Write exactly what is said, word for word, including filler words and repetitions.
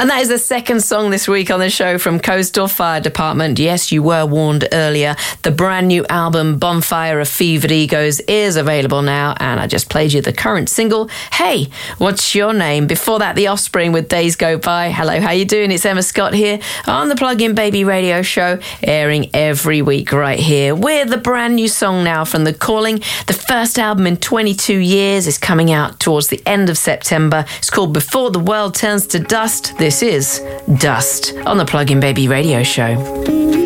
And that is the second song this week on the show from Coastal Fire Department. Yes, you were warned earlier. The brand new album, Bonfire of Fevered Egos, is available now. And I just played you the current single, Hey, What's Your Name? Before that, The Offspring with Days Go By. Hello, how you doing? It's Emma Scott here on the Plug-in Baby radio show, airing every week right here with a brand new song now from The Calling. The first album in twenty-two years is coming out towards the end of September. It's called Before the World Turns to Dust. This is Dust on the Plug-in Baby radio show.